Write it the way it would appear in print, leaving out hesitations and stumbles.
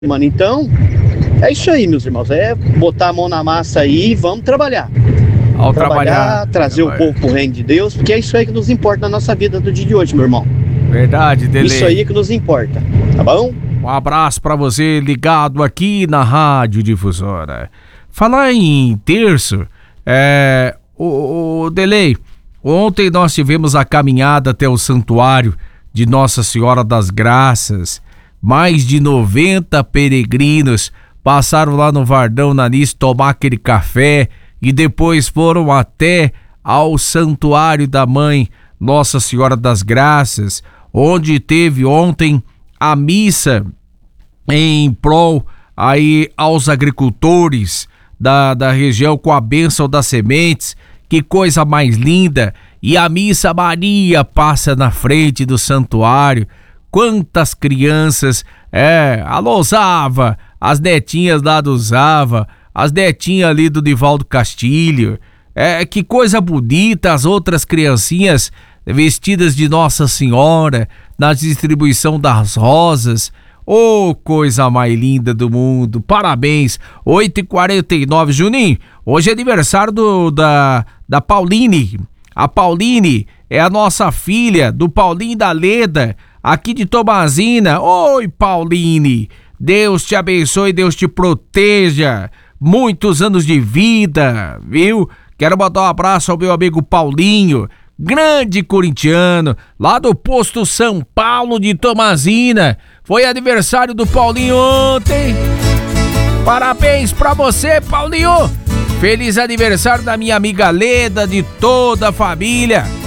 mano. Então, é isso aí, meus irmãos. É botar a mão na massa aí e vamos trabalhar. Ao trabalhar, trazer o povo pro reino de Deus, porque é isso aí que nos importa na nossa vida do dia de hoje, meu irmão. Verdade, Delei. Isso aí que nos importa, tá bom? Um abraço pra você ligado aqui na Rádio Difusora. Falar em terço, o Delei, ontem nós tivemos a caminhada até o santuário de Nossa Senhora das Graças. Mais de 90 peregrinos passaram lá no Vardão Nanis tomar aquele café e depois foram até ao santuário da Mãe Nossa Senhora das Graças, onde teve ontem a missa em prol aí aos agricultores da região com a bênção das sementes. Que coisa mais linda! E a missa Maria passa na frente do santuário. Quantas crianças, alô Zava, as netinhas lá do Zava, as netinhas ali do Nivaldo Castilho, que coisa bonita, as outras criancinhas vestidas de Nossa Senhora, na distribuição das rosas. Oh, coisa mais linda do mundo, parabéns. 8h49, Juninho, hoje é aniversário da Pauline. A Pauline é a nossa filha, do Paulinho da Leda, aqui de Tomazina. Oi, Pauline, Deus te abençoe, Deus te proteja, muitos anos de vida, viu? Quero mandar um abraço ao meu amigo Paulinho, grande corintiano, lá do posto São Paulo de Tomazina. Foi aniversário do Paulinho ontem. Parabéns pra você, Paulinho. Feliz aniversário da minha amiga Leda, de toda a família.